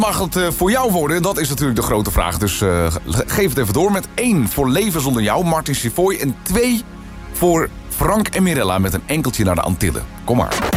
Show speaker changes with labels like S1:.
S1: mag het voor jou worden? Dat is natuurlijk de grote vraag. Dus geef het even door met 1 voor Leven zonder jou, Martin Savoy. En 2 voor Frank en Mirella met een enkeltje naar de Antillen. Kom maar.